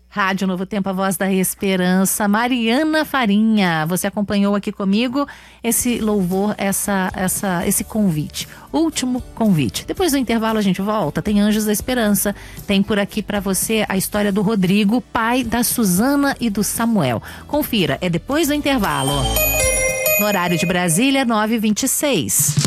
Rádio Novo Tempo, a voz da esperança. Mariana Farinha, você acompanhou aqui comigo esse louvor, esse convite. Último convite. Depois do intervalo a gente volta, tem Anjos da Esperança, tem por aqui para você a história do Rodrigo, pai da Suzana e do Samuel. Confira, é depois do intervalo. No horário de Brasília, 9h26.